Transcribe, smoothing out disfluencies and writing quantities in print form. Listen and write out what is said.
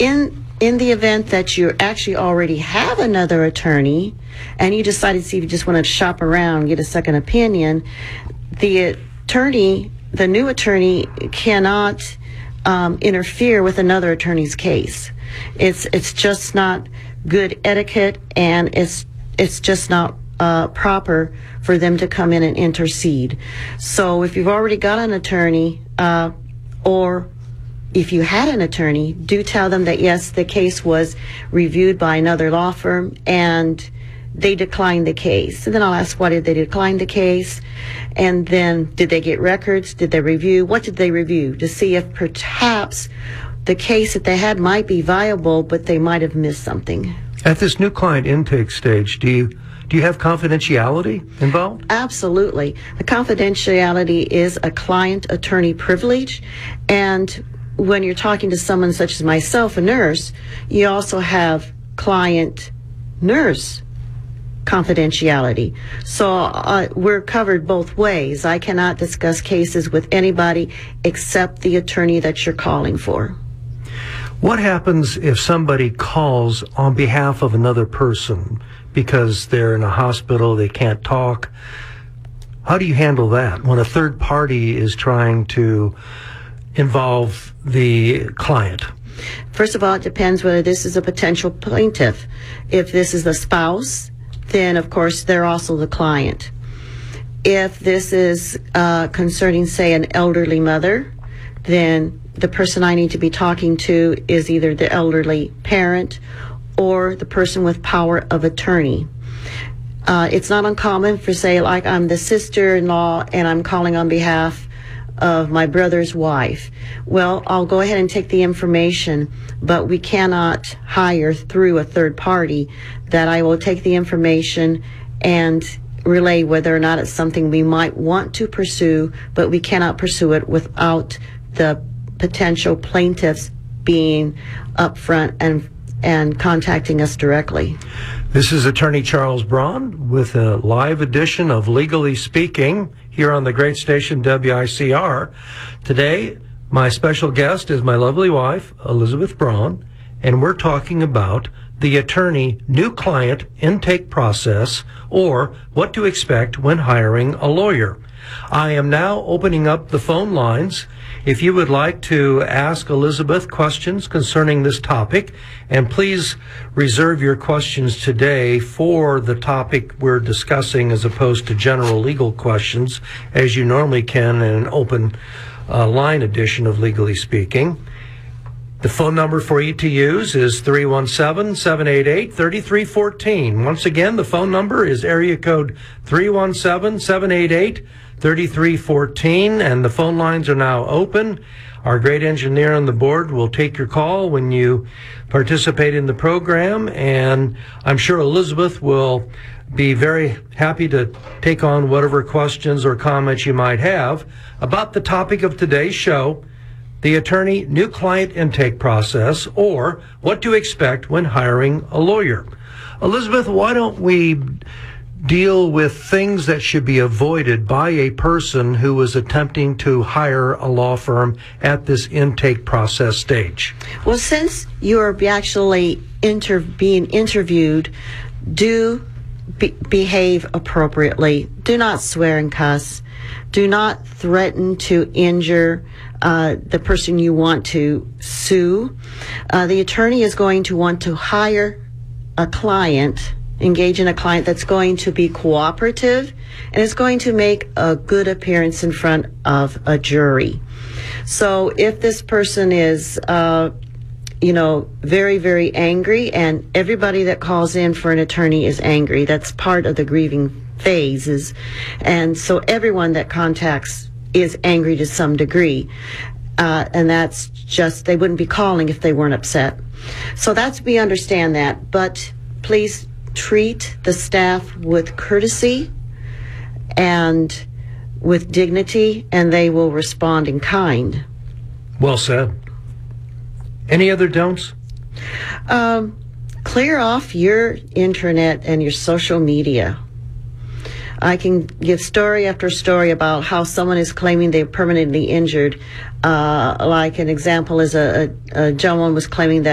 in the event that you actually already have another attorney and you decided to see if you just want to shop around, get a second opinion, the new attorney cannot interfere with another attorney's case. It's just not good etiquette, and it's just not proper for them to come in and intercede. So if you've already got an attorney, or if you had an attorney, do tell them that yes, the case was reviewed by another law firm and they declined the case. And then I'll ask, why did they decline the case? And then, did they get records? Did they review? What did they review? To see if perhaps the case that they had might be viable, but they might have missed something. At this new client intake stage, do you have confidentiality involved? Absolutely. The confidentiality is a client-attorney privilege, and when you're talking to someone such as myself, a nurse, you also have client-nurse confidentiality. So we're covered both ways. I cannot discuss cases with anybody except the attorney that you're calling for. What happens if somebody calls on behalf of another person because they're in a hospital, they can't talk? How do you handle that when a third party is trying to involve the client? First of all, it depends whether this is a potential plaintiff. If this is the spouse, then of course they're also the client. If this is concerning, say, an elderly mother, then the person I need to be talking to is either the elderly parent or the person with power of attorney. It's not uncommon for, say, like I'm the sister-in-law and I'm calling on behalf of my brother's wife. Well, I'll go ahead and take the information, but we cannot hire through a third party. That I will take the information and relay whether or not it's something we might want to pursue, but we cannot pursue it without the potential plaintiffs being upfront and contacting us directly. This is Attorney Charles Braun with a live edition of Legally Speaking here on the great station WICR. Today, my special guest is my lovely wife, Elizabeth Braun, and we're talking about the attorney new client intake process, or what to expect when hiring a lawyer. I am now opening up the phone lines. If you would like to ask Elizabeth questions concerning this topic, and please reserve your questions today for the topic we're discussing as opposed to general legal questions, as you normally can in an open line edition of Legally Speaking. The phone number for you to use is 317-788-3314. Once again, the phone number is area code 317-788-3314, and the phone lines are now open. Our great engineer on the board will take your call when you participate in the program, and I'm sure Elizabeth will be very happy to take on whatever questions or comments you might have about the topic of today's show, the attorney new client intake process, or what to expect when hiring a lawyer. Elizabeth, why don't we deal with things that should be avoided by a person who is attempting to hire a law firm at this intake process stage? Well, since you're actually being interviewed, do behave appropriately. Do not swear and cuss. Do not threaten to injure the person you want to sue. The attorney is going to want to hire a client, engage in a client that's going to be cooperative and is going to make a good appearance in front of a jury. So if this person is very, very angry, and everybody that calls in for an attorney is angry. That's part of the grieving phases. And so everyone that contacts is angry to some degree. And that's just, they wouldn't be calling if they weren't upset. So we understand that. But please treat the staff with courtesy and with dignity, and they will respond in kind. Well said. Any other don'ts? Clear off your internet and your social media. I can give story after story about how someone is claiming they're permanently injured. Like an example is a gentleman was claiming that